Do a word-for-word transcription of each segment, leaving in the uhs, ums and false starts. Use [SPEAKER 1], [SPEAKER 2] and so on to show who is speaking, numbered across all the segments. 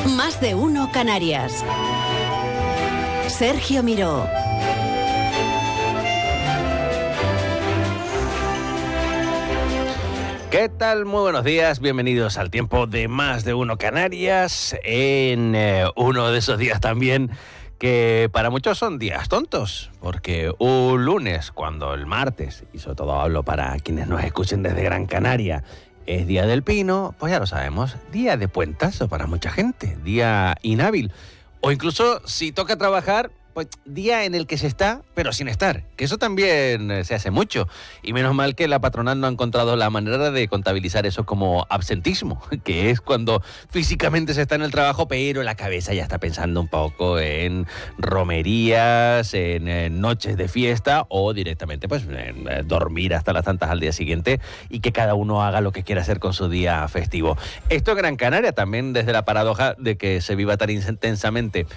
[SPEAKER 1] Más de uno Canarias. Sergio Miró.
[SPEAKER 2] ¿Qué tal? Muy buenos días, bienvenidos al tiempo de Más de uno Canarias, en eh, uno de esos días también que para muchos son días tontos, porque un lunes, cuando el martes, y sobre todo hablo para quienes nos escuchen desde Gran Canaria, es Día del Pino, pues ya lo sabemos, día de puentazo para mucha gente, día inhábil, o incluso si toca trabajar, pues día en el que se está, pero sin estar, que eso también se hace mucho. Y menos mal que la patronal no ha encontrado la manera de contabilizar eso como absentismo, que es cuando físicamente se está en el trabajo, pero la cabeza ya está pensando un poco en romerías, en, en noches de fiesta o directamente pues en, en dormir hasta las tantas al día siguiente y que cada uno haga lo que quiera hacer con su día festivo. Esto en Gran Canaria también desde la paradoja de que se viva tan intensamente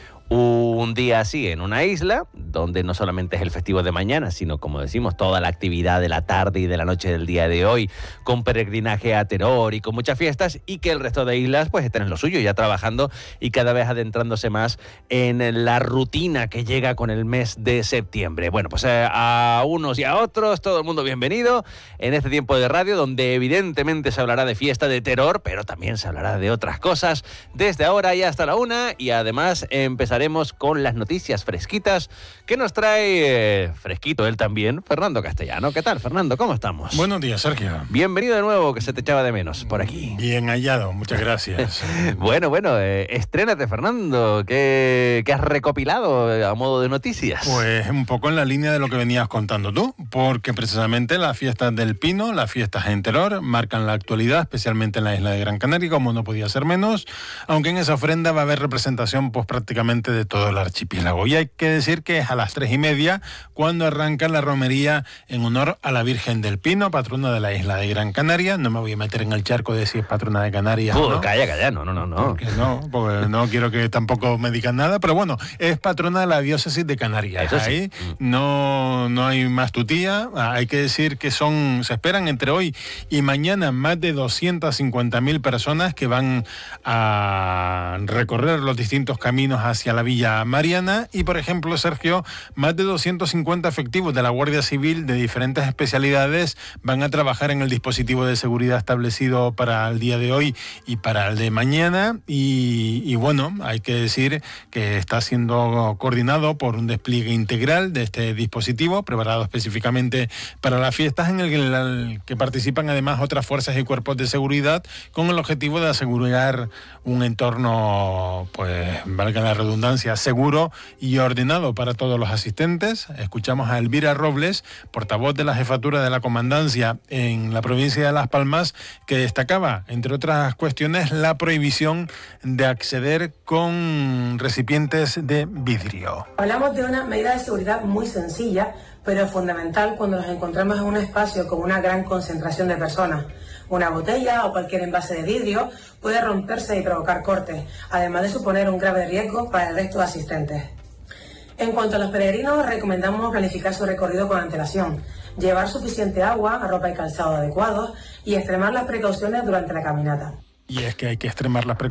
[SPEAKER 2] un día así en una isla, donde no solamente es el festivo de mañana, sino, como decimos, toda la actividad de la tarde y de la noche del día de hoy, con peregrinaje a Teror y con muchas fiestas, y que el resto de islas pues estén en lo suyo, ya trabajando y cada vez adentrándose más en la rutina que llega con el mes de septiembre. Bueno, pues eh, a unos y a otros, todo el mundo bienvenido en este tiempo de radio, donde evidentemente se hablará de fiesta de Teror, pero también se hablará de otras cosas desde ahora y hasta la una, y además empezaremos con las noticias fresquitas que nos trae eh, fresquito él también, Fernando Castellano. ¿Qué tal, Fernando? ¿Cómo estamos?
[SPEAKER 3] Buenos días, Sergio.
[SPEAKER 2] Bienvenido de nuevo, que se te echaba de menos por aquí.
[SPEAKER 3] Bien hallado, muchas gracias.
[SPEAKER 2] Bueno, bueno, eh, estrénate, Fernando. ¿Qué, ¿Qué has recopilado eh, a modo de noticias?
[SPEAKER 3] Pues un poco en la línea de lo que venías contando tú, porque precisamente las fiestas del Pino, las fiestas en Teror, marcan la actualidad, especialmente en la isla de Gran Canaria, como no podía ser menos, aunque en esa ofrenda va a haber representación pues prácticamente de todo el archipiélago. Y hay que decir que es a las tres y media cuando arranca la romería en honor a la Virgen del Pino, patrona de la isla de Gran Canaria. No me voy a meter en el charco de si es patrona de Canarias
[SPEAKER 2] uh,
[SPEAKER 3] o no.
[SPEAKER 2] Calla, calla, no, no, no. no.
[SPEAKER 3] Porque no, porque no quiero que tampoco me digan nada, pero bueno, es patrona de la diócesis de Canarias.
[SPEAKER 2] Eso sí.
[SPEAKER 3] Ahí no, no hay más tutía. Hay que decir que son, se esperan entre hoy y mañana más de doscientas cincuenta mil personas que van a recorrer los distintos caminos hacia la Villa Mariana y, por ejemplo, Sergio, más de doscientos cincuenta efectivos de la Guardia Civil de diferentes especialidades van a trabajar en el dispositivo de seguridad establecido para el día de hoy y para el de mañana y, y bueno, hay que decir que está siendo coordinado por un despliegue integral de este dispositivo preparado específicamente para las fiestas en el que, el que participan además otras fuerzas y cuerpos de seguridad con el objetivo de asegurar un entorno, pues valga la redundancia, seguro y ordenado para todos los asistentes. Escuchamos a Elvira Robles, portavoz de la jefatura de la comandancia en la provincia de Las Palmas, que destacaba, entre otras cuestiones, la prohibición de acceder con recipientes de vidrio.
[SPEAKER 4] Hablamos de una medida de seguridad muy sencilla, pero fundamental cuando nos encontramos en un espacio con una gran concentración de personas. Una botella o cualquier envase de vidrio puede romperse y provocar cortes, además de suponer un grave riesgo para el resto de asistentes. En cuanto a los peregrinos, recomendamos planificar su recorrido con antelación, llevar suficiente agua, ropa y calzado adecuados y extremar las precauciones durante la caminata.
[SPEAKER 3] Y es que hay que extremar las precauciones